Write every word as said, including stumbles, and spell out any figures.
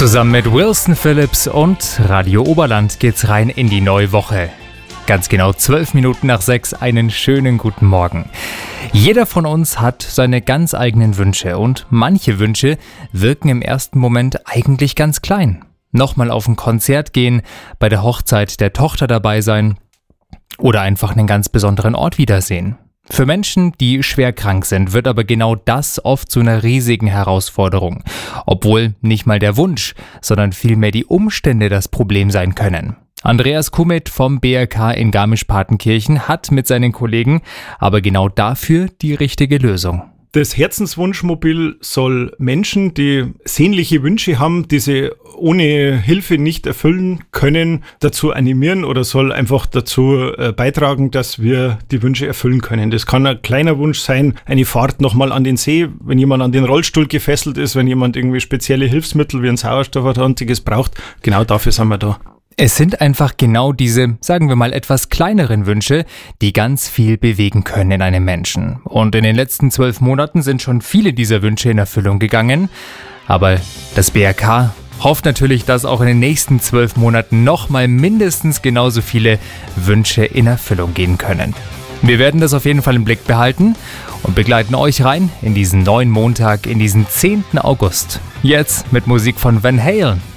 Zusammen mit Wilson Phillips und Radio Oberland geht's rein in die neue Woche. Ganz genau zwölf Minuten nach sechs, einen schönen guten Morgen. Jeder von uns hat seine ganz eigenen Wünsche und manche Wünsche wirken im ersten Moment eigentlich ganz klein. Nochmal auf ein Konzert gehen, bei der Hochzeit der Tochter dabei sein oder einfach einen ganz besonderen Ort wiedersehen. Für Menschen, die schwer krank sind, wird aber genau das oft zu einer riesigen Herausforderung. Obwohl nicht mal der Wunsch, sondern vielmehr die Umstände das Problem sein können. Andreas Kummet vom B R K in Garmisch-Partenkirchen hat mit seinen Kollegen aber genau dafür die richtige Lösung. Das Herzenswunschmobil soll Menschen, die sehnliche Wünsche haben, die sie ohne Hilfe nicht erfüllen können, dazu animieren oder soll einfach dazu äh, beitragen, dass wir die Wünsche erfüllen können. Das kann ein kleiner Wunsch sein, eine Fahrt nochmal an den See, wenn jemand an den Rollstuhl gefesselt ist, wenn jemand irgendwie spezielle Hilfsmittel wie ein Sauerstoff oder sonstiges braucht. Genau dafür sind wir da. Es sind einfach genau diese, sagen wir mal, etwas kleineren Wünsche, die ganz viel bewegen können in einem Menschen. Und in den letzten zwölf Monaten sind schon viele dieser Wünsche in Erfüllung gegangen. Aber das B R K hofft natürlich, dass auch in den nächsten zwölf Monaten nochmal mindestens genauso viele Wünsche in Erfüllung gehen können. Wir werden das auf jeden Fall im Blick behalten und begleiten euch rein in diesen neuen Montag, in diesen zehnten August. Jetzt mit Musik von Van Halen.